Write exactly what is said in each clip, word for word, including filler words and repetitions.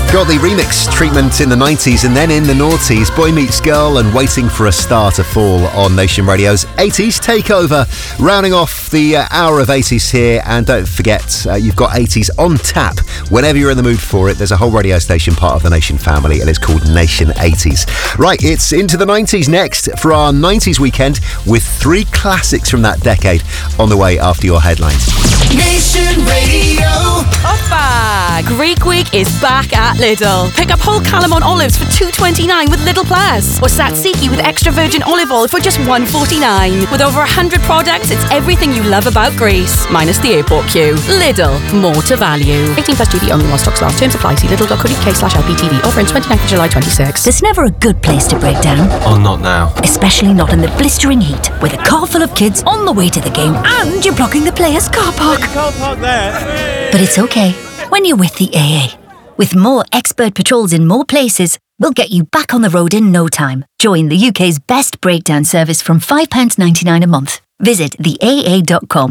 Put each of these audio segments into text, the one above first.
Got the remix treatment in the nineties and then in the noughties. Boy Meets Girl and Waiting for a Star to Fall on Nation Radio's eighties Takeover. Rounding off the uh, hour of eighties here. And don't forget, uh, you've got eighties on tap whenever you're in the mood for it. There's a whole radio station part of the Nation family and it's called Nation eighties. Right, it's into the nineties next for our nineties weekend with three classics from that decade on the way after your headlines. Nation Radio. Oppa! Greek Week is back at Lidl. Pick up whole Calamon olives for two pounds twenty-nine with Lidl Plus, or tzatziki with extra virgin olive oil for just one pound forty-nine. With over one hundred products, it's everything you love about Greece, minus the airport queue. Lidl, more to value. eighteen plus G B only while stocks last. Terms apply. See lidl.co.uk slash LPTV. Offer in twenty-ninth of July twenty-six. There's never a good place to break down. Oh, not now. Especially not in the blistering heat, with a car full of kids on the way to the game and you're blocking the players' car park. You can't park there. But it's okay when you're with the A A. With more expert patrols in more places, we'll get you back on the road in no time. Join the U K's best breakdown service from five pounds ninety-nine a month. Visit the A A dot com.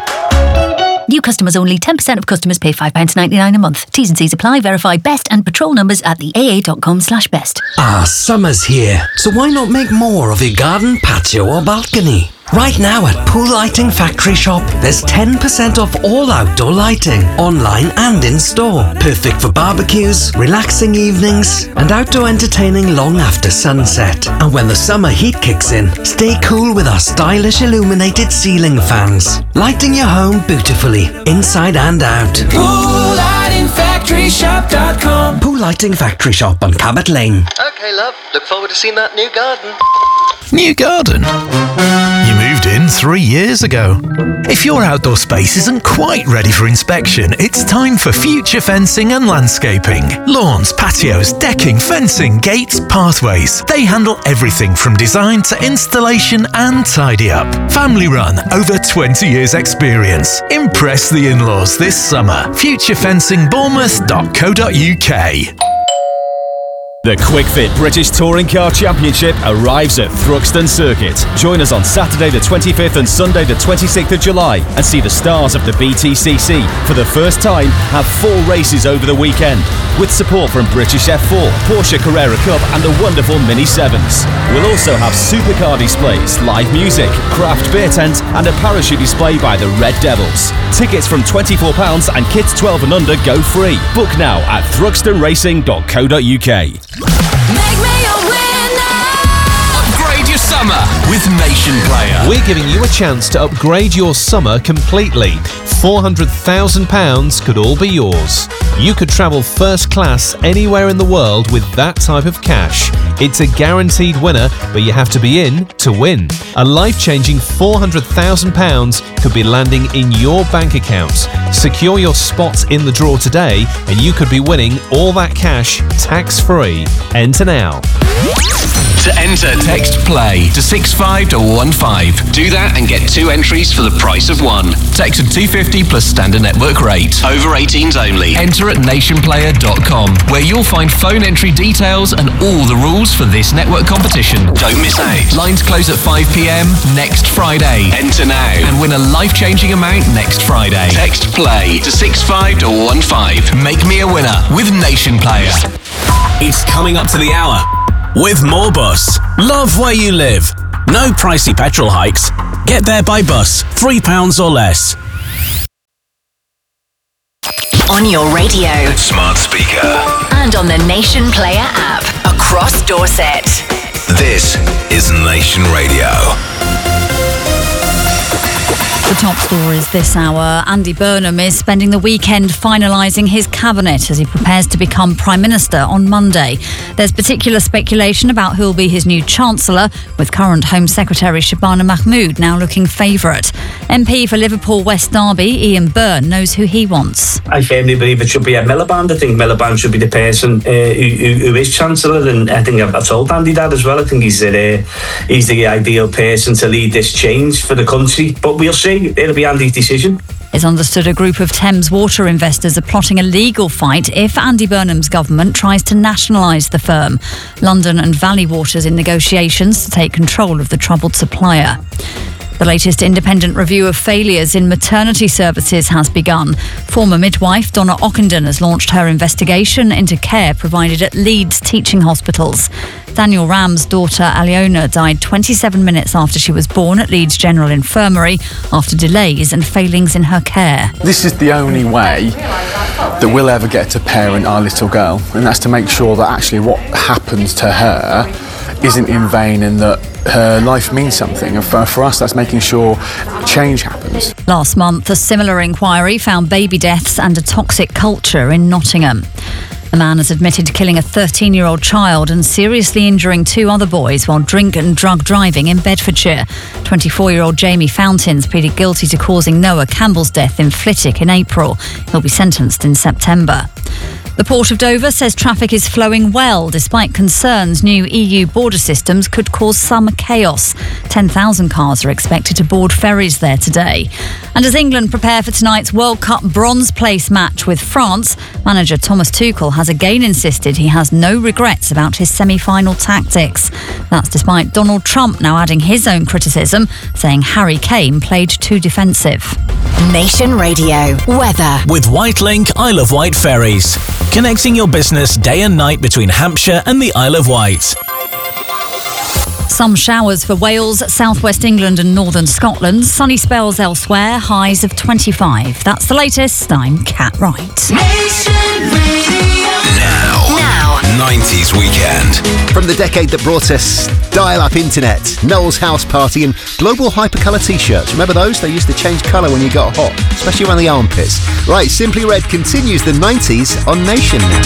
New customers only. ten percent of customers pay five pounds ninety-nine a month. T's and C's apply. Verify best and patrol numbers at the A A dot com slash best. Ah, summer's here. So why not make more of your garden, patio or balcony? Right now at Pool Lighting Factory Shop, there's ten percent off all outdoor lighting, online and in store. Perfect for barbecues, relaxing evenings, and outdoor entertaining long after sunset. And when the summer heat kicks in, stay cool with our stylish illuminated ceiling fans, lighting your home beautifully, inside and out. pool lighting factory shop dot com. Pool Lighting Factory Shop on Cabot Lane. Okay, love. Look forward to seeing that new garden. New garden? You moved in three years ago. If your outdoor space isn't quite ready for inspection, it's time for Future Fencing and Landscaping. Lawns, patios, decking, fencing, gates, pathways. They handle everything from design to installation and tidy up. Family run, over twenty years experience. Impress the in-laws this summer. future fencing bournemouth dot co dot uk. The QuickFit British Touring Car Championship arrives at Thruxton Circuit. Join us on Saturday the twenty-fifth and Sunday the twenty-sixth of July and see the stars of the B T C C. For the first time, have four races over the weekend, with support from British F four, Porsche Carrera Cup and the wonderful Mini sevens. We'll also have supercar displays, live music, craft beer tent and a parachute display by the Red Devils. Tickets from twenty-four pounds and kids twelve and under go free. Book now at thruxton racing dot co dot uk. Make me a winner. Upgrade your summer with Nation Player. We're giving you a chance to upgrade your summer completely. four hundred thousand pounds could all be yours. You could travel first class anywhere in the world with that type of cash. It's a guaranteed winner, but you have to be in to win. A life-changing four hundred thousand pounds could be landing in your bank account. Secure your spot in the draw today and you could be winning all that cash tax-free. Enter now. To enter, text PLAY to six five one five. Do that and get two entries for the price of one. Text at two fifty plus standard network rate. Over eighteens only. Enter at nation player dot com, where you'll find phone entry details and all the rules for this network competition. Don't miss out. Lines close at five p.m. next Friday. Enter now and win a life-changing amount next Friday. Text PLAY to six five one five. Make me a winner with Nation Player. It's coming up to the hour with Moorbus. Love where you live. No pricey petrol hikes. Get there by bus, three pounds or less. On your radio. Smart speaker. And on the Nation Player app. Across Dorset. This is Nation Radio. The top stories this hour. Andy Burnham is spending the weekend finalising his cabinet as he prepares to become Prime Minister on Monday. There's particular speculation about who'll be his new Chancellor, with current Home Secretary Shabana Mahmood now looking favourite. M P for Liverpool West Derby, Ian Byrne, knows who he wants. I firmly believe it should be Ed Miliband. I think Miliband should be the person uh, who, who, who is Chancellor, and I think I've, I told Andy that as well. I think he's, uh, he's the ideal person to lead this change for the country, but we'll see. It'll be Andy's decision. It's understood a group of Thames Water investors are plotting a legal fight if Andy Burnham's government tries to nationalise the firm. London and Valley Water's in negotiations to take control of the troubled supplier. The latest independent review of failures in maternity services has begun. Former midwife Donna Ockenden has launched her investigation into care provided at Leeds teaching hospitals. Daniel Ram's daughter Aliona died twenty-seven minutes after she was born at Leeds General Infirmary after delays and failings in her care. This is the only way that we'll ever get to parent our little girl, and that's to make sure that actually what happens to her isn't in vain and that her life means something. And for, for us, that's making sure change happens. Last month, a similar inquiry found baby deaths and a toxic culture in Nottingham. A man has admitted to killing a thirteen-year-old child and seriously injuring two other boys while drink and drug driving in Bedfordshire. twenty-four-year-old Jamie Fountains pleaded guilty to causing Noah Campbell's death in Flitwick in April. He'll be sentenced in September. The Port of Dover says traffic is flowing well, despite concerns new E U border systems could cause some chaos. ten thousand cars are expected to board ferries there today. And as England prepare for tonight's World Cup bronze place match with France, manager Thomas Tuchel has again insisted he has no regrets about his semi-final tactics. That's despite Donald Trump now adding his own criticism, saying Harry Kane played too defensive. Nation Radio weather with Whitelink Isle of Wight ferries, connecting your business day and night between Hampshire and the Isle of Wight. Some showers for Wales, southwest England and northern Scotland. Sunny spells elsewhere, highs of twenty-five. That's the latest. I'm Kat Wright. Nation Radio. Now. Now. nineties weekend. From the decade that brought us dial-up internet, Noel's House Party and global hypercolour t-shirts. Remember those? They used to change colour when you got hot, especially around the armpits. Right, Simply Red continues the nineties on Nation now.